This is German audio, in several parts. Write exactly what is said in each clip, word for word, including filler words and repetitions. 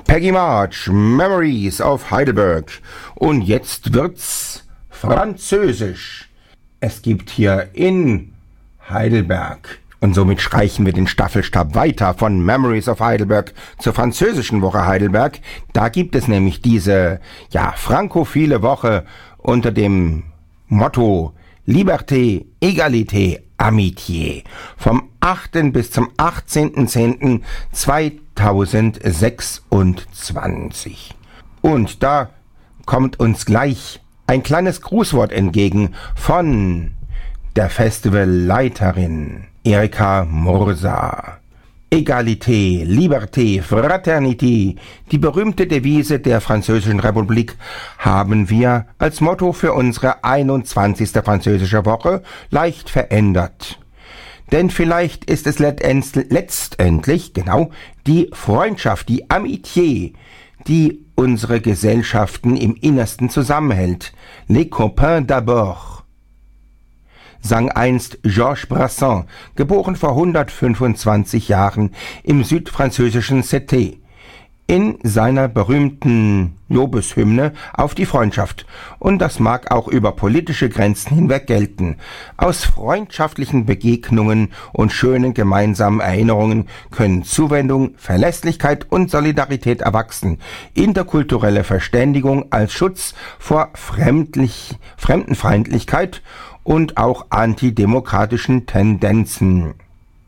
Peggy March, Memories of Heidelberg. Und jetzt wird's französisch. Es gibt hier in Heidelberg, und somit streichen wir den Staffelstab weiter von Memories of Heidelberg zur französischen Woche Heidelberg. Da gibt es nämlich diese, ja, frankophile Woche unter dem Motto Liberté, Egalité, Amitié vom achten bis zum achtzehnten zehnten zweitausendsechsundzwanzig. Und da kommt uns gleich ein kleines Grußwort entgegen von der Festivalleiterin Erika Mursa. Egalité, Liberté, Fraternité, die berühmte Devise der Französischen Republik, haben wir als Motto für unsere einundzwanzigste französische Woche leicht verändert. Denn vielleicht ist es letztendlich, genau, die Freundschaft, die Amitié, die unsere Gesellschaften im Innersten zusammenhält. Les copains d'abord, sang einst Georges Brassens, geboren vor hundertfünfundzwanzig Jahren im südfranzösischen C'était, in seiner berühmten Lobeshymne auf die Freundschaft. Und das mag auch über politische Grenzen hinweg gelten. Aus freundschaftlichen Begegnungen und schönen gemeinsamen Erinnerungen können Zuwendung, Verlässlichkeit und Solidarität erwachsen. Interkulturelle Verständigung als Schutz vor Fremdlich, Fremdenfeindlichkeit und auch antidemokratischen Tendenzen.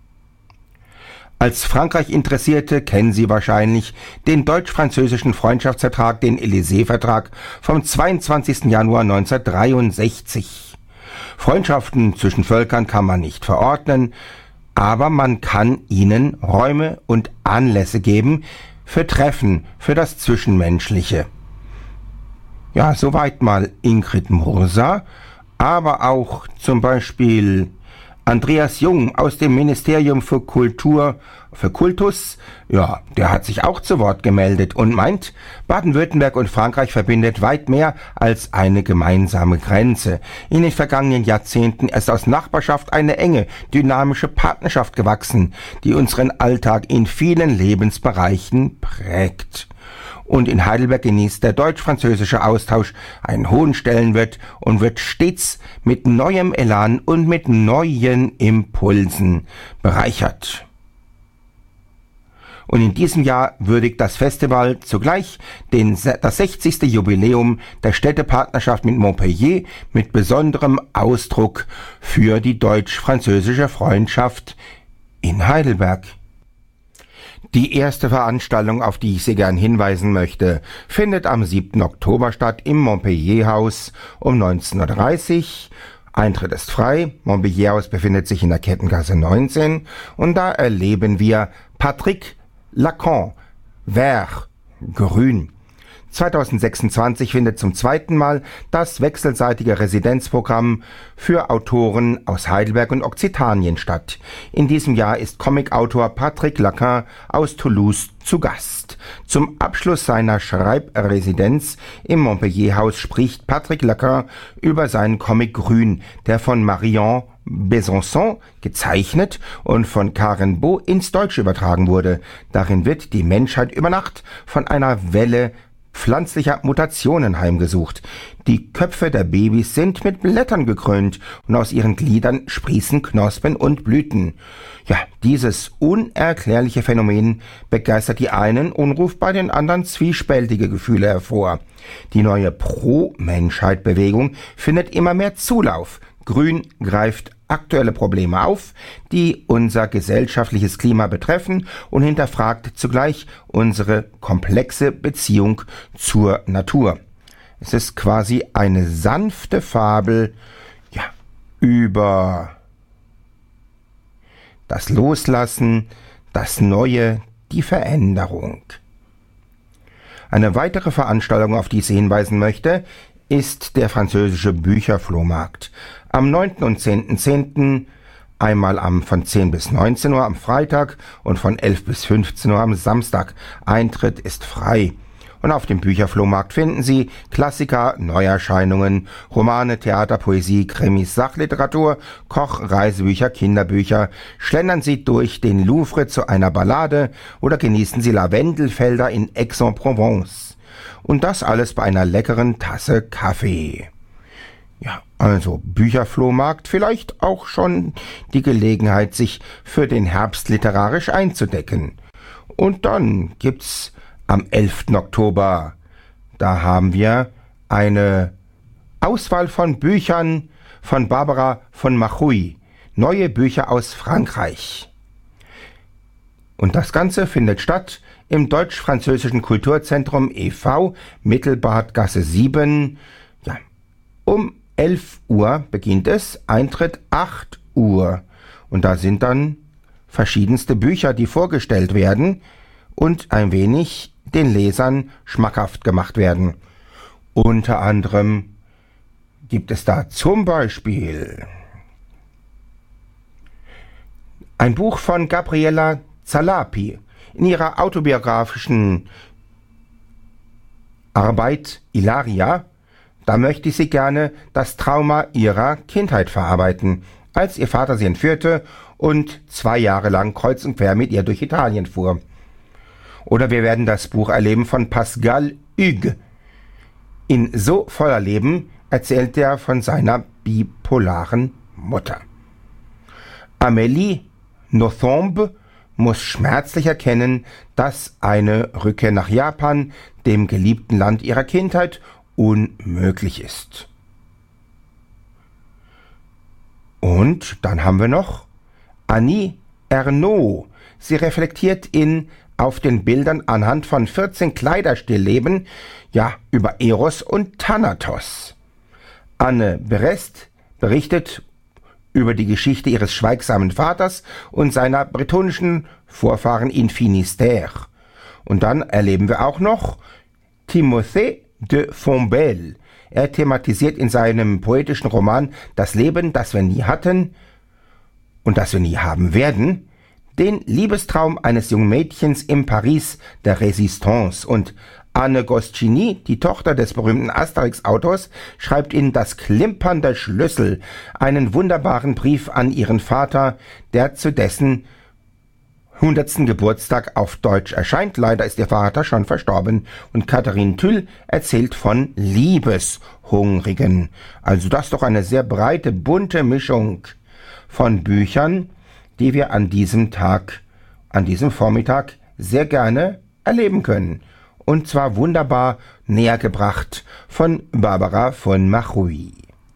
Als Frankreich-Interessierte kennen Sie wahrscheinlich den deutsch-französischen Freundschaftsvertrag, den Élysée-Vertrag vom zweiundzwanzigsten Januar neunzehnhundertdreiundsechzig. Freundschaften zwischen Völkern kann man nicht verordnen, aber man kann ihnen Räume und Anlässe geben für Treffen, für das Zwischenmenschliche. Ja, soweit mal Ingrid Mursa, aber auch zum Beispiel Andreas Jung aus dem Ministerium für Kultur, für Kultus, ja, der hat sich auch zu Wort gemeldet und meint, Baden-Württemberg und Frankreich verbindet weit mehr als eine gemeinsame Grenze. In den vergangenen Jahrzehnten ist aus Nachbarschaft eine enge, dynamische Partnerschaft gewachsen, die unseren Alltag in vielen Lebensbereichen prägt. Und in Heidelberg genießt der deutsch-französische Austausch einen hohen Stellenwert und wird stets mit neuem Elan und mit neuen Impulsen bereichert. Und in diesem Jahr würdigt das Festival zugleich den, das sechzigste Jubiläum der Städtepartnerschaft mit Montpellier mit besonderem Ausdruck für die deutsch-französische Freundschaft in Heidelberg. Die erste Veranstaltung, auf die ich Sie gern hinweisen möchte, findet am siebten Oktober statt im Montpellier-Haus um neunzehn Uhr dreißig. Eintritt ist frei. Montpellier-Haus befindet sich in der Kettengasse neunzehn und da erleben wir Patrick Lacan, Vert, Grün. zweitausendsechsundzwanzig findet zum zweiten Mal das wechselseitige Residenzprogramm für Autoren aus Heidelberg und Okzitanien statt. In diesem Jahr ist Comicautor Patrick Lacan aus Toulouse zu Gast. Zum Abschluss seiner Schreibresidenz im Montpellier-Haus spricht Patrick Lacan über seinen Comic Grün, der von Marion Besançon gezeichnet und von Karen Beau ins Deutsche übertragen wurde. Darin wird die Menschheit über Nacht von einer Welle pflanzlicher Mutationen heimgesucht. Die Köpfe der Babys sind mit Blättern gekrönt und aus ihren Gliedern sprießen Knospen und Blüten. Ja, dieses unerklärliche Phänomen begeistert die einen und ruft bei den anderen zwiespältige Gefühle hervor. Die neue Pro-Menschheit-Bewegung findet immer mehr Zulauf. Grün greift aktuelle Probleme auf, die unser gesellschaftliches Klima betreffen und hinterfragt zugleich unsere komplexe Beziehung zur Natur. Es ist quasi eine sanfte Fabel, ja, über das Loslassen, das Neue, die Veränderung. Eine weitere Veranstaltung, auf die ich Sie hinweisen möchte, ist der französische Bücherflohmarkt. Am neunten und zehnten zehnten einmal am, von zehn bis neunzehn Uhr am Freitag und von elf bis fünfzehn Uhr am Samstag. Eintritt ist frei. Und auf dem Bücherflohmarkt finden Sie Klassiker, Neuerscheinungen, Romane, Theater, Poesie, Krimis, Sachliteratur, Koch-, Reisebücher, Kinderbücher. Schlendern Sie durch den Louvre zu einer Ballade oder genießen Sie Lavendelfelder in Aix-en-Provence. Und das alles bei einer leckeren Tasse Kaffee. Ja, also Bücherflohmarkt, vielleicht auch schon die Gelegenheit, sich für den Herbst literarisch einzudecken. Und dann gibt's am elften Oktober, da haben wir eine Auswahl von Büchern von Barbara von Marchouy, neue Bücher aus Frankreich. Und das Ganze findet statt im Deutsch-Französischen Kulturzentrum e V, Mittelbadgasse sieben. Ja, um elf Uhr beginnt es, Eintritt acht Uhr. Und da sind dann verschiedenste Bücher, die vorgestellt werden und ein wenig den Lesern schmackhaft gemacht werden. Unter anderem gibt es da zum Beispiel ein Buch von Gabriela Zalapi. In ihrer autobiografischen Arbeit Ilaria, da möchte sie gerne das Trauma ihrer Kindheit verarbeiten, als ihr Vater sie entführte und zwei Jahre lang kreuz und quer mit ihr durch Italien fuhr. Oder wir werden das Buch erleben von Pascal Hugues. In So voller Leben erzählt er von seiner bipolaren Mutter. Amélie Nothomb muss schmerzlich erkennen, dass eine Rückkehr nach Japan, dem geliebten Land ihrer Kindheit, unmöglich ist. Und dann haben wir noch Annie Ernaux. Sie reflektiert in Auf den Bildern anhand von vierzehn Kleiderstillleben, ja, über Eros und Thanatos. Anne Berest berichtet über die Geschichte ihres schweigsamen Vaters und seiner bretonischen Vorfahren in Finistère. Und dann erleben wir auch noch Timothée de Fontbelle. Er thematisiert in seinem poetischen Roman Das Leben, das wir nie hatten und das wir nie haben werden, den Liebestraum eines jungen Mädchens im Paris der Résistance. Und Anne Goscinny, die Tochter des berühmten Asterix-Autors, schreibt in Das Klimpern der Schlüssel einen wunderbaren Brief an ihren Vater, der zu dessen hundertsten Geburtstag auf Deutsch erscheint. Leider ist ihr Vater schon verstorben. Und Catherine Tulle erzählt von Liebeshungrigen. Also das ist doch eine sehr breite, bunte Mischung von Büchern, die wir an diesem Tag, an diesem Vormittag sehr gerne erleben können. Und zwar wunderbar nähergebracht von Barbara von Marchouy.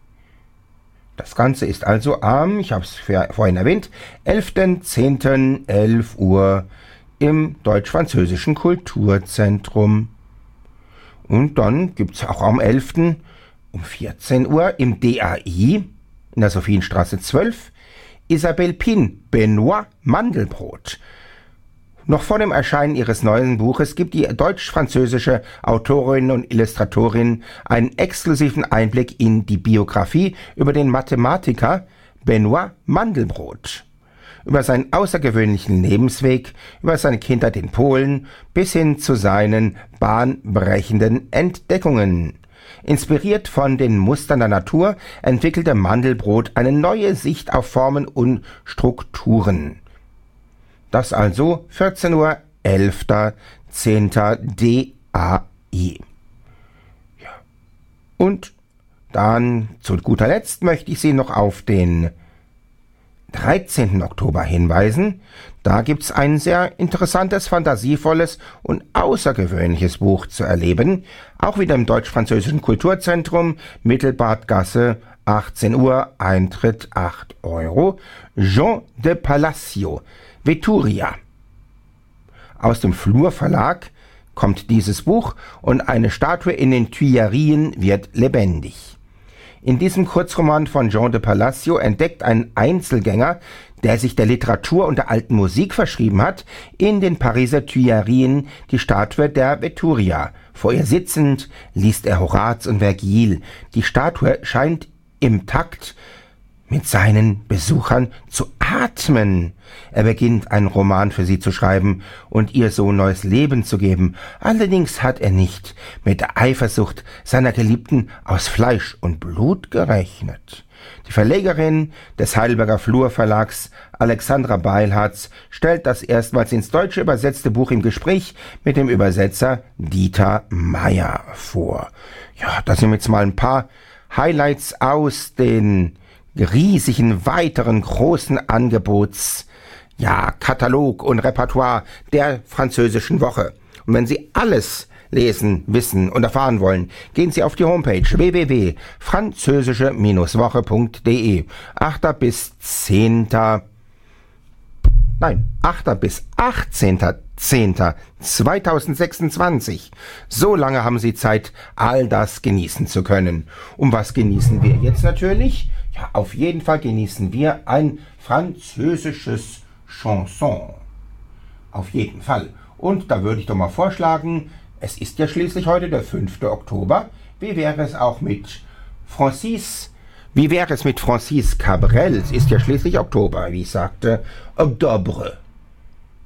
Das Ganze ist also am, ich habe es vorhin erwähnt, elften zehnten elf Uhr im Deutsch-Französischen Kulturzentrum. Und dann gibt es auch am elften um vierzehn Uhr im D A I in der Sophienstraße zwölf Isabelle Pin, Benoit Mandelbrot. Noch vor dem Erscheinen ihres neuen Buches gibt die deutsch-französische Autorin und Illustratorin einen exklusiven Einblick in die Biografie über den Mathematiker Benoit Mandelbrot. Über seinen außergewöhnlichen Lebensweg, über seine Kindheit in Polen bis hin zu seinen bahnbrechenden Entdeckungen. Inspiriert von den Mustern der Natur entwickelte Mandelbrot eine neue Sicht auf Formen und Strukturen. Das also vierzehn Uhr, elften zehnten D A I. Ja. Und dann zu guter Letzt möchte ich Sie noch auf den dreizehnten Oktober hinweisen. Da gibt es ein sehr interessantes, fantasievolles und außergewöhnliches Buch zu erleben. Auch wieder im Deutsch-Französischen Kulturzentrum, Mittelbadgasse, achtzehn Uhr, Eintritt acht Euro. Jean de Palacio, Veturia. Aus dem Flur Verlag kommt dieses Buch und eine Statue in den Tuilerien wird lebendig. In diesem Kurzroman von Jean de Palacio entdeckt ein Einzelgänger, der sich der Literatur und der alten Musik verschrieben hat, in den Pariser Tuilerien die Statue der Veturia. Vor ihr sitzend liest er Horaz und Vergil. Die Statue scheint im Takt mit seinen Besuchern zu atmen. Er beginnt, einen Roman für sie zu schreiben und ihr so neues Leben zu geben. Allerdings hat er nicht mit der Eifersucht seiner Geliebten aus Fleisch und Blut gerechnet. Die Verlegerin des Heidelberger Flur Verlags, Alexandra Beilharz, stellt das erstmals ins Deutsche übersetzte Buch im Gespräch mit dem Übersetzer Dieter Meier vor. Ja, das sind jetzt mal ein paar Highlights aus den riesigen, weiteren, großen Angebots, ja, Katalog und Repertoire der französischen Woche. Und wenn Sie alles lesen, wissen und erfahren wollen, gehen Sie auf die Homepage w w w punkt französische Woche punkt de. achter bis zehnter Nein, achter bis achtzehnter zehnter zweitausendsechsundzwanzig. So lange haben Sie Zeit, all das genießen zu können. Und was genießen wir jetzt natürlich? Ja, auf jeden Fall genießen wir ein französisches Chanson. Auf jeden Fall. Und da würde ich doch mal vorschlagen, es ist ja schließlich heute der fünfte Oktober. Wie wäre es auch mit Francis, wie wäre es mit Francis Cabrel? Es ist ja schließlich Oktober, wie ich sagte, Oktober.